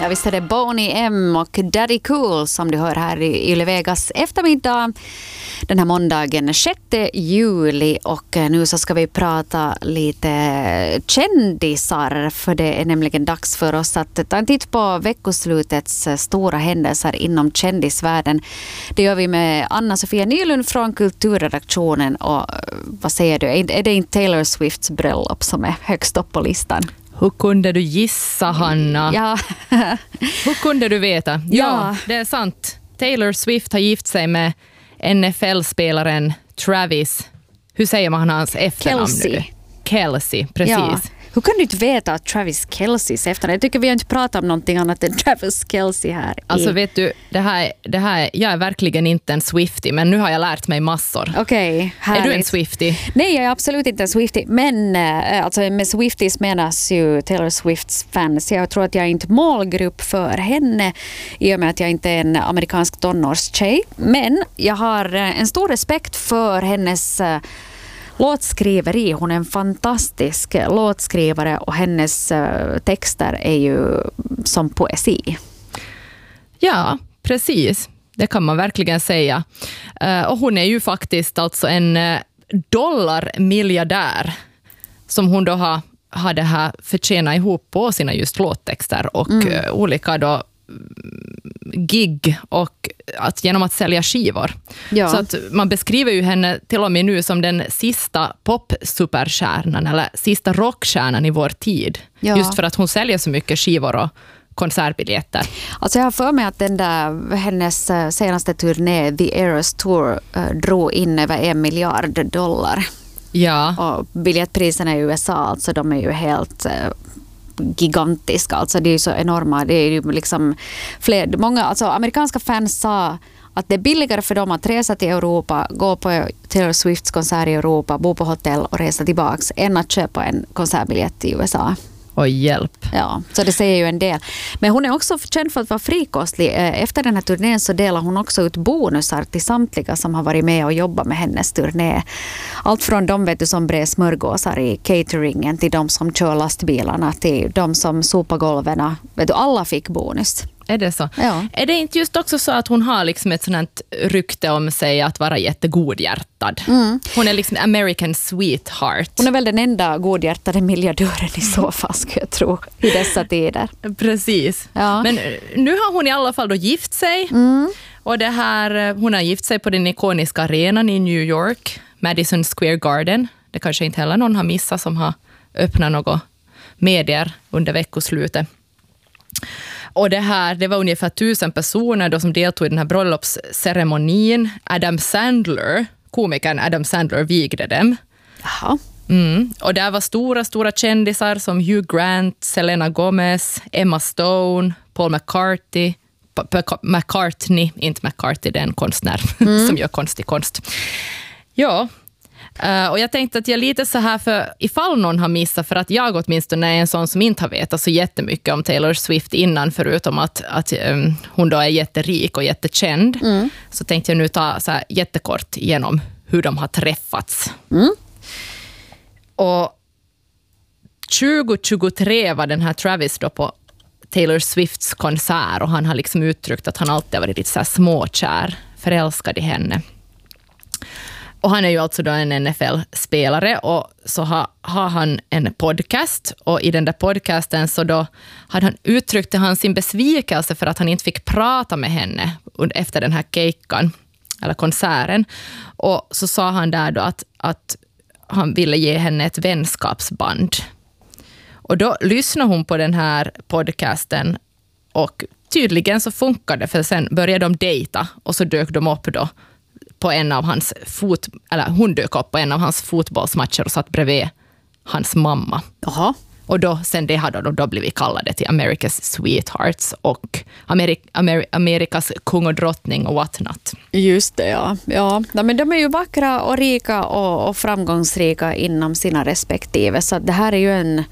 Ja, visst är det Boney M och Daddy Cool som du hör här i Yle Vegas eftermiddag den här måndagen 6 juli, och nu så ska vi prata lite kändisar, för det är nämligen dags för oss att ta en titt på veckoslutets stora händelser inom kändisvärlden. Det gör vi med Anna-Sofia Nylund från kulturredaktionen, och vad säger du, är det inte Taylor Swifts bröllop som är högst upp på listan? Hur kunde du gissa, Hanna? Ja. Hur kunde du veta? Ja, det är sant. Taylor Swift har gift sig med NFL-spelaren Travis. Hur säger man hans efternamn nu? Kelce, precis. Ja. Hur kan du inte veta att Travis Kelces efternamn? Jag tycker vi har inte pratat om någonting annat än Travis Kelce här. Alltså vet du, det här, jag är verkligen inte en Swiftie, men nu har jag lärt mig massor. Okej, härligt. Är du en Swiftie? Nej, jag är absolut inte en Swiftie, men alltså, med Swifties menas ju Taylor Swifts fans. Jag tror att jag är inte målgrupp för henne i och med att jag inte är en amerikansk tonårstjej, men jag har en stor respekt för hennes låtskriveri. Hon är en fantastisk låtskrivare och hennes texter är ju som poesi. Ja, precis. Det kan man verkligen säga. Och hon är ju faktiskt alltså en dollarmiljardär som hon då har det här förtjänat ihop på sina just låttexter och olika då gig och genom att sälja skivor. Ja. Så att man beskriver ju henne till och med nu som den sista pop-superstjärnan eller sista rockstjärnan i vår tid. Ja. Just för att hon säljer så mycket skivor och konsertbiljetter. Alltså jag har för mig att hennes senaste turné, The Eras Tour, drog in över $1 miljard. Ja. Och biljettpriserna i USA, alltså de är ju helt gigantiska, alltså det är ju så enorma, det är ju liksom många, alltså amerikanska fans sa att det är billigare för dem att resa till Europa, gå på Taylor Swifts konsert i Europa, bo på hotell och resa tillbaks än att köpa en konsertbiljett i USA. Och hjälp. Ja, så det säger ju en del. Men hon är också känd för att vara frikostlig. Efter den här turnén så delar hon också ut bonusar till samtliga som har varit med och jobbat med hennes turné. Allt från de som brer smörgåsar i cateringen till de som kör lastbilarna till de som sopar golven. Alla fick bonus. Är det så? Ja. Är det inte just också så att hon har liksom ett sådant rykte om sig att vara jättegodhjärtad? Hon är liksom American sweetheart. Hon är väl den enda godhjärtade miljardören i så fall, ska jag tro, i dessa tider. Precis. Ja. Men nu har hon i alla fall då gift sig. Och det här, hon har gift sig på den ikoniska arenan i New York, Madison Square Garden. Det kanske inte heller någon har missat som har öppnat några medier under veckoslutet. Och det var ungefär 1000 personer då som deltog i den här bröllopsceremonin. Komikern Adam Sandler vigde dem. Jaha. Och där var stora kändisar som Hugh Grant, Selena Gomez, Emma Stone, Paul McCartney, inte McCarthy, det är en konstnär som gör konst. Ja. Och jag tänkte att jag lite så här, för ifall någon har missat, för att jag åtminstone är en sån som inte har vetat så jättemycket om Taylor Swift innan, förutom att hon då är jätterik och jättekänd, så tänkte jag nu ta så här jättekort igenom hur de har träffats. Och 2023 var den här Travis då på Taylor Swifts konsert, och han har liksom uttryckt att han alltid har varit lite så här småkär, förälskad i henne. Och han är ju alltså då en NFL-spelare, och så har han en podcast, och i den där podcasten så då hade han uttryckt sin besvikelse för att han inte fick prata med henne efter den här keikan eller konserten. Och så sa han där då att han ville ge henne ett vänskapsband. Och då lyssnade hon på den här podcasten, och tydligen så funkade det, för sen började de dejta, och så dök de upp då på en av hans hon dök upp på en av hans fotbollsmatcher och satt bredvid hans mamma. Jaha. Och då, sen det hade de då blivit kallade till America's Sweethearts och Amerikas kung och drottning och whatnot. Just det, ja. Ja, men de är ju vackra och rika och framgångsrika inom sina respektive, så det här är ju en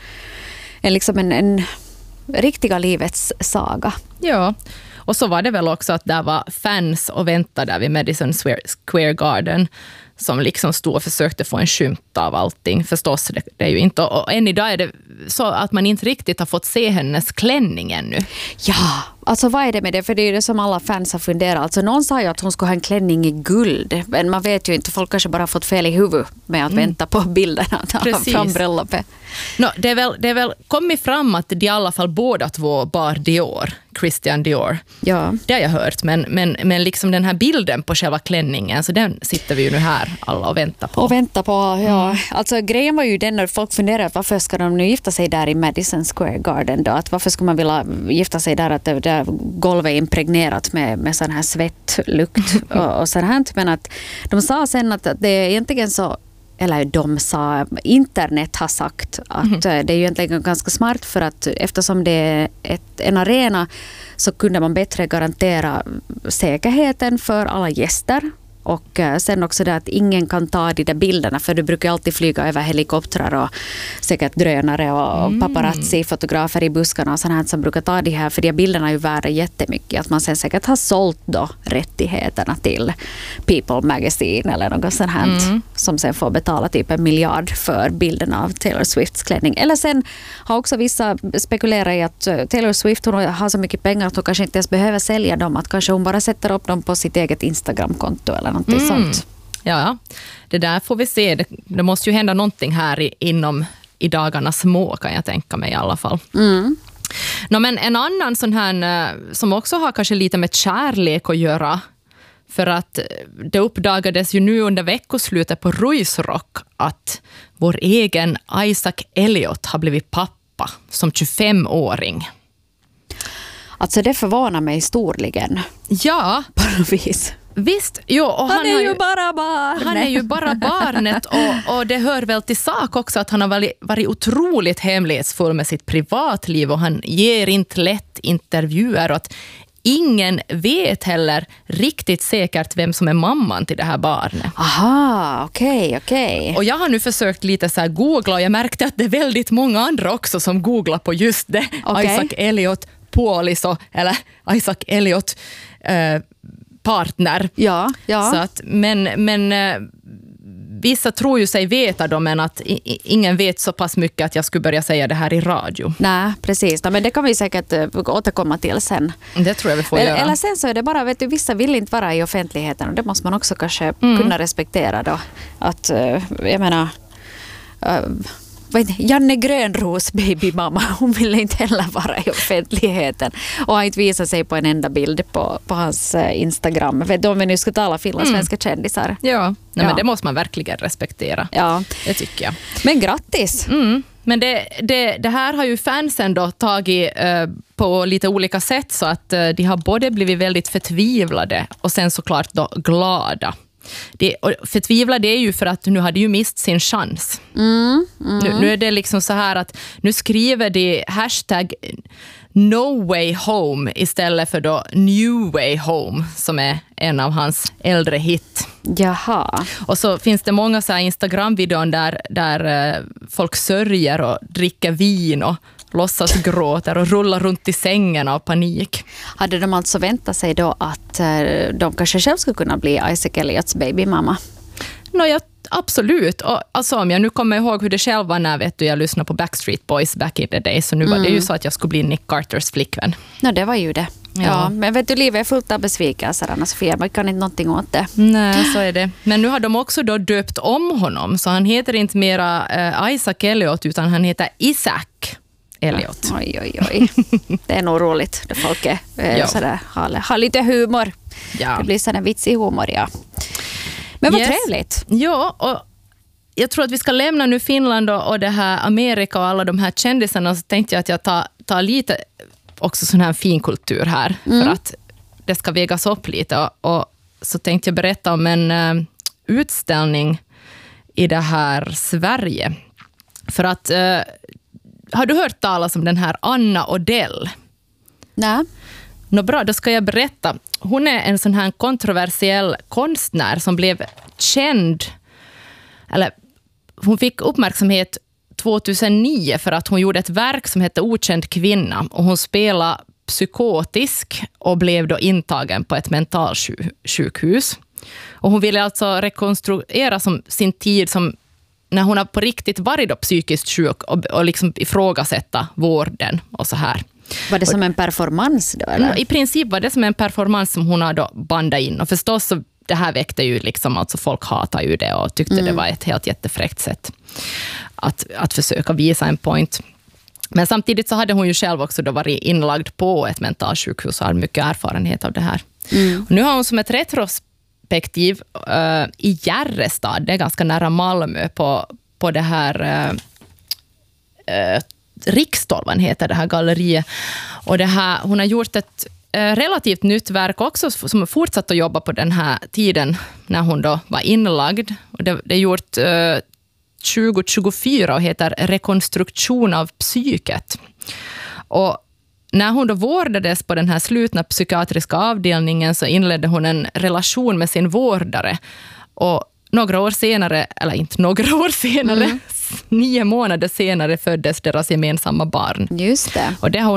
riktiga livets saga. Ja. Och så var det väl också att där var fans och väntade där vid Madison Square Garden. som liksom stod och försökte få en skymt av allting. Förstås, det är ju inte. Och än idag är det så att man inte riktigt har fått se hennes klänning ännu. Ja, alltså vad är det med det? För det är ju det som alla fans har funderat. Alltså någon sa ju att hon skulle ha en klänning i guld. Men man vet ju inte, folk kanske bara har fått fel i huvudet med att vänta på bilderna från bröllopet. Det är väl kommit fram att de i alla fall båda två bar Dior, Christian Dior. Ja. Det har jag hört, men liksom den här bilden på själva klänningen, så den sitter vi ju nu här alla och väntar på. Och vänta på, ja. Alltså grejen var ju den när folk funderade varför ska de nu gifta sig där i Madison Square Garden då? Att varför ska man vilja gifta sig där, att det där golvet är impregnerat med sån här svettlukt och sånt här. Men att de sa sen att det är egentligen så, eller de sa, internet har sagt att det är ju egentligen ganska smart, för att eftersom det är en arena så kunde man bättre garantera säkerheten för alla gäster. Och sen också det att ingen kan ta de där bilderna, för du brukar alltid flyga över helikoptrar och säkert drönare och paparazzi-fotografer i buskarna och sånt här som brukar ta de här, för de här bilderna är ju värda jättemycket. Att man sen säkert har sålt då rättigheterna till People Magazine eller något sånt här som sen får betala typ 1 miljard för bilderna av Taylor Swifts klänning. Eller sen har också vissa spekulerat i att Taylor Swift, hon har så mycket pengar att hon kanske inte ens behöver sälja dem, att kanske hon bara sätter upp dem på sitt eget Instagram-konto eller någonting sånt. Ja, det där får vi se. Det måste ju hända någonting här i dagarna små, kan jag tänka mig i alla fall. Men en annan sån här som också har kanske lite med kärlek att göra, för att det uppdagades ju nu under veckoslutet på Ruisrock att vår egen Isaac Elliot har blivit pappa som 25-åring. Alltså det förvånar mig storligen. Ja, på något vis. Visst, jo, och han är ju bara barnet. Han är ju bara barnet och det hör väl till sak också att han har varit otroligt hemlighetsfull med sitt privatliv, och han ger inte lätt intervjuer, och att ingen vet heller riktigt säkert vem som är mamman till det här barnet. Aha, okej. Och jag har nu försökt lite så här googla, och jag märkte att det är väldigt många andra också som googlar på just det. Okay. Isaac Elliot Puoliso eller Isaac Elliot partner. Ja. Så att, men vissa tror ju sig veta då, men att ingen vet så pass mycket att jag skulle börja säga det här i radio. Nej, precis. Men det kan vi säkert återkomma till sen. Det tror jag vi får göra. Eller sen så är det bara, vet du, vissa vill inte vara i offentligheten, och det måste man också kanske kunna respektera då. Att, jag menar... Janne Grönros babymamma, hon ville inte heller vara i offentligheten och har inte visat sig på en enda bild på hans Instagram. Vet du, om vi nu ska tala finlandssvenska kändisar. Ja, men det måste man verkligen respektera. Ja. Det tycker jag. Men grattis! Men det här har ju fansen då tagit på lite olika sätt, så att de har både blivit väldigt förtvivlade och sen såklart då glada. Förtvivlade är ju för att nu hade ju mist sin chans. Nu är det liksom så här att nu skriver de hashtag No Way Home istället för då New Way Home, som är en av hans äldre hit. Jaha. Och så finns det många så här Instagram-videon där folk sörjer och dricker vin och låtsas gråter och rullar runt i sängen av panik. Hade de alltså väntat sig då att de kanske själv skulle kunna bli Isaac Elliots babymamma? Ja, absolut. Och alltså, om jag nu kommer ihåg hur det själv var när jag lyssnade på Backstreet Boys back in the day, så nu var det ju så att jag skulle bli Nick Carters flickvän. Det var ju det. Ja, men vet du, livet är fullt av besvikelser, Anna-Sofia. Man kan inte någonting åt det. Nej, så är det. Men nu har de också då döpt om honom, så han heter inte mera Isaac Elliot, utan han heter Isaac Elliot. Oj. Det är nog roligt när folk sådär, har lite humor. Ja. Det blir sådär vitsig humor, ja. Men vad trevligt. Ja, och jag tror att vi ska lämna nu Finland och det här Amerika och alla de här kändisarna, så tänkte jag att jag tar lite också sån här finkultur här, för att det ska vägas upp lite. Och så tänkte jag berätta om en utställning i det här Sverige. För att har du hört talas om den här Anna Odell? Nej. Bra, då ska jag berätta. Hon är en sån här kontroversiell konstnär som blev känd, eller hon fick uppmärksamhet 2009 för att hon gjorde ett verk som hette Okänd kvinna, och hon spelade psykotisk och blev då intagen på ett mentalsjukhus. Och hon ville alltså rekonstruera som sin tid som när hon har på riktigt varit då psykiskt sjuk och liksom ifrågasätta vården och så här. Var det som en performance då? Eller? I princip var det som en performance som hon har då bandat in. Och förstås så det här väckte ju liksom, alltså folk hatar ju det och tyckte det var ett helt jättefräckt sätt att försöka visa en point. Men samtidigt så hade hon ju själv också då varit inlagd på ett mentalsjukhus och har mycket erfarenhet av det här. Och nu har hon som ett retrospektiv i Järrestad, det är ganska nära Malmö, på det här Rikstolvan heter det här galleriet. Och det här, hon har gjort ett relativt nytt verk också som fortsatt att jobba på den här tiden när hon då var inlagd. Och det är gjort 2024 och heter Rekonstruktion av psyket. Och när hon då vårdades på den här slutna psykiatriska avdelningen så inledde hon en relation med sin vårdare. Och några år senare, eller inte några år senare, 9 månader senare föddes deras gemensamma barn. Just det. Och det har